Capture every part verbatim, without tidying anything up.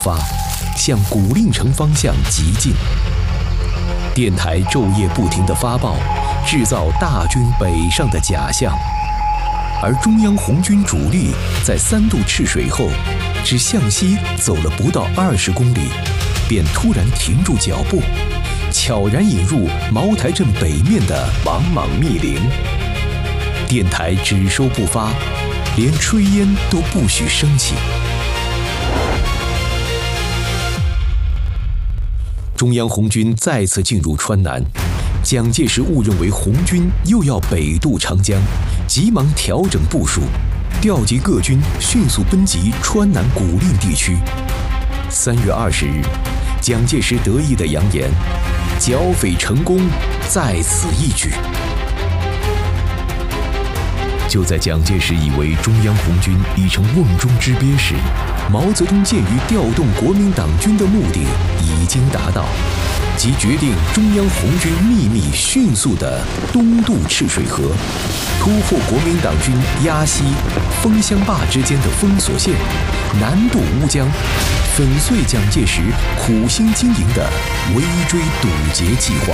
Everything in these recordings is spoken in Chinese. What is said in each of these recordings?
发，向古令城方向急进。电台昼夜不停地发报，制造大军北上的假象。而中央红军主力在三渡赤水后，只向西走了不到二十公里，便突然停住脚步，悄然引入茅台镇北面的茫茫密林。电台只收不发，连炊烟都不许升起。中央红军再次进入川南，蒋介石误认为红军又要北渡长江，急忙调整部署，调集各军迅速奔袭川南古蔺地区。三月二十日，蒋介石得意地扬言：“剿匪成功，在此一举。”就在蒋介石以为中央红军已成瓮中之鳖时，毛泽东鉴于调动国民党军的目的已经达到，即决定中央红军秘密迅速地东渡赤水河，突破国民党军鸭溪、枫香坝之间的封锁线，南渡乌江，粉碎蒋介石苦心经营的围追堵截计划。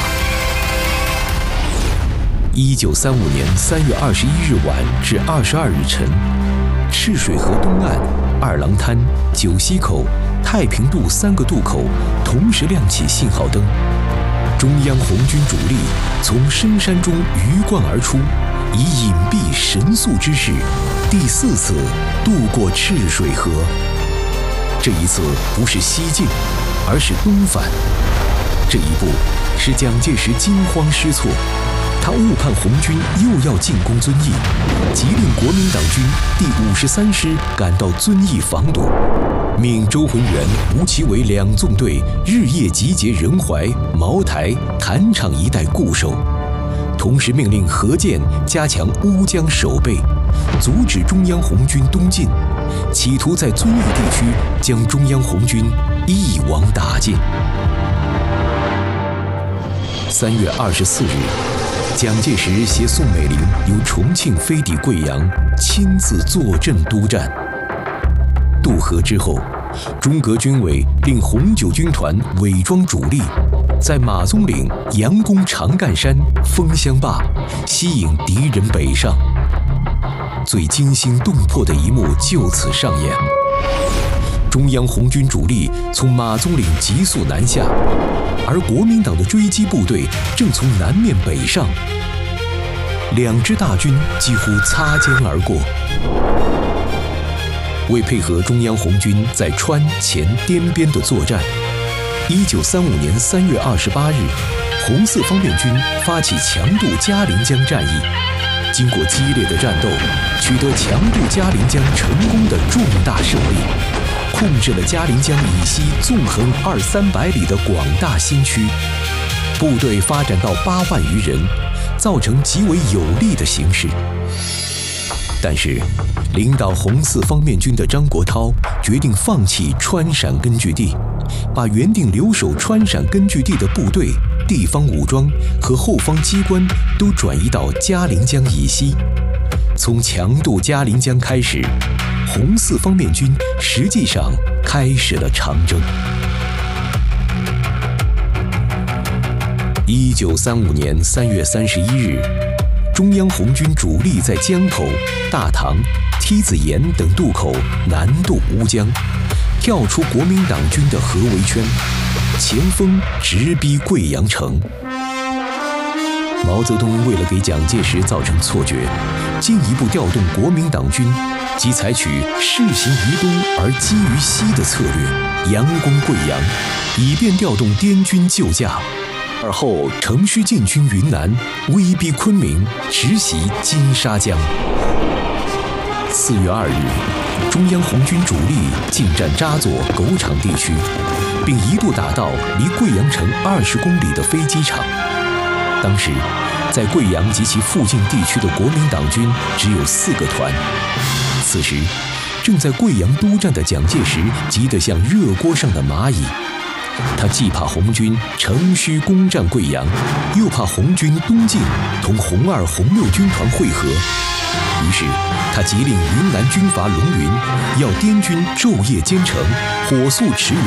一九三五年三月二十一日晚至二十二日晨，赤水河东岸、二郎滩、九溪口、太平渡三个渡口同时亮起信号灯。中央红军主力从深山中鱼贯而出，以隐蔽神速之势，第四次渡过赤水河。这一次不是西进，而是东返。这一步使蒋介石惊慌失措。他误判红军又要进攻遵义，急令国民党军第五十三师赶到遵义防堵，命周浑元、吴奇伟两纵队日夜集结仁怀、茅台、坛场一带固守，同时命令何键加强乌江守备，阻止中央红军东进，企图在遵义地区将中央红军一网打尽。三月二十四日。蒋介石携宋美龄由重庆飞抵贵阳，亲自坐镇督战。渡河之后，中革军委令红九军团伪装主力，在马宗岭佯攻长干山、枫香坝，吸引敌人北上。最惊心动魄的一幕就此上演。中央红军主力从马宗岭急速南下，而国民党的追击部队正从南面北上，两支大军几乎擦肩而过。为配合中央红军在川黔滇边的作战，一九三五年三月二十八日，红四方面军发起强渡嘉陵江战役，经过激烈的战斗，取得强渡嘉陵江成功的重大胜利，控制了嘉陵江以西纵横二三百里的广大新区，部队发展到八万余人，造成极为有利的形势。但是，领导红四方面军的张国焘决定放弃川陕根据地，把原定留守川陕根据地的部队、地方武装和后方机关都转移到嘉陵江以西。从强渡嘉陵江开始，红四方面军实际上开始了长征。一九三五年三月三十一日，中央红军主力在江口、大塘、梯子岩等渡口南渡乌江，跳出国民党军的合围圈，前锋直逼贵阳城。毛泽东为了给蒋介石造成错觉，进一步调动国民党军，即采取势行于东而击于西的策略，佯攻贵阳，以便调动滇军救驾。而后乘虚进军云南，威逼昆明，直袭金沙江。四月二日，中央红军主力进占扎左、狗场地区，并一度打到离贵阳城二十公里的飞机场。当时，在贵阳及其附近地区的国民党军只有四个团。此时，正在贵阳督战的蒋介石急得像热锅上的蚂蚁。 他既怕红军乘虚攻占贵阳，又怕红军东进同红二、红六军团会合，于是他急令云南军阀龙云要滇军昼夜兼程，火速驰援